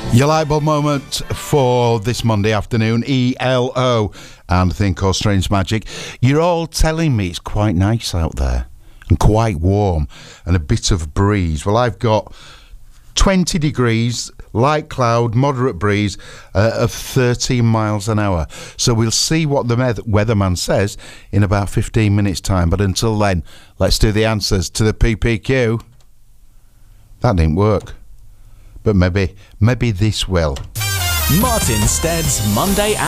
Your light bulb moment for this Monday afternoon, ELO, and a thing called Strange Magic. You're all telling me it's quite nice out there and quite warm and a bit of breeze. Well, I've got 20 degrees, light cloud, moderate breeze of 13 miles an hour. So we'll see what the weatherman says in about 15 minutes' time. But until then, let's do the answers to the PPQ. That didn't work. But maybe this will. Martin Stead's Monday